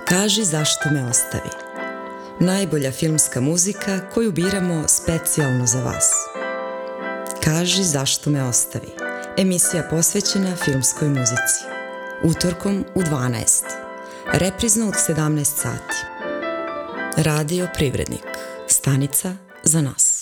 Kaži zašto me ostavi. Najbolja filmska muzika koju biramo specijalno za vas. Kaži zašto me ostavi. Emisija posvećena filmskoj muzici. Utorkom u 12. Reprizno od 17 sati. Radio Privrednik. Stanica za nas.